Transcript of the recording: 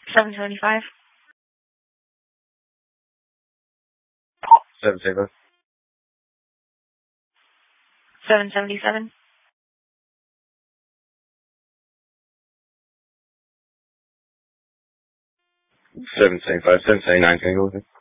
775. 775. 777. 775. 779. Can I go with it?